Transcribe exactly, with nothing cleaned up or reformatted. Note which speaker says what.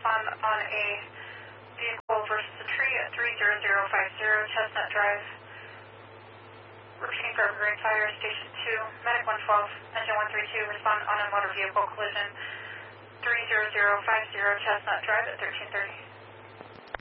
Speaker 1: respond on a vehicle versus a tree at three zero zero five zero Chestnut Drive. Repeating for Evergreen Fire Station two, Medic one twelve, Engine one three two, respond on a motor vehicle collision three zero zero five zero Chestnut Drive at thirteen thirty.